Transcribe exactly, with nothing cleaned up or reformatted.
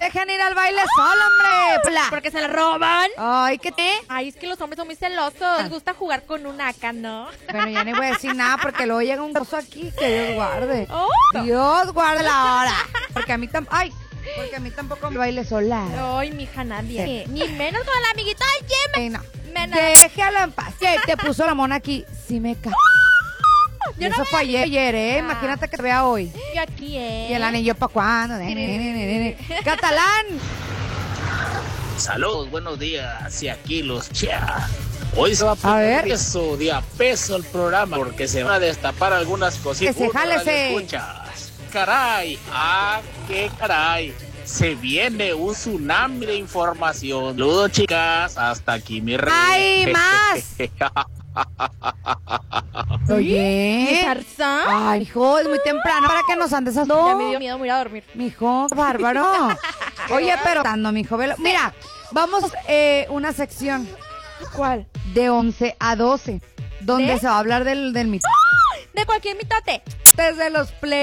dejen ir al baile solo, hombre. Pla. Porque se la roban. Ay, ¿qué te? Ay, es que los hombres son muy celosos. Les gusta jugar con una acá, ¿no? Bueno, ya ni voy a decir nada porque luego llega un gozo aquí que Dios guarde. Oh. Dios guarde la hora. Porque a mí tampoco. Ay, porque a mí tampoco me baile sola. Ay, mija, nadie. Sí. Ni menos con la amiguita de Jimmy. Ay, no. Menos. Déjalo en paz. Que te puso la mona aquí. Sí me cae. Y eso fue ayer, ayer, ¿eh? Ah. Imagínate que te vea hoy. Y aquí, ¿eh? Y el anillo para cuándo. Catalán. Saludos, buenos días. Y aquí los chea. Hoy se va a poner eso de a peso el programa porque se van a destapar algunas cositas. Que se jálese. Escuchas. Caray, ah, qué caray. Se viene un tsunami de información. Saludos, chicas. Hasta aquí mi rey. ¡Ay, más! Oye. ¿Tarzán? Ay, hijo, es muy temprano para que nos andes a dos. Ya me dio miedo, me voy a dormir. Mijo, bárbaro. Oye, pero dando, mijo, velo. Mira, vamos eh, una sección. ¿Cuál? De once a doce, donde ¿De? se va a hablar del, del mitote. De cualquier mitote. Desde los play.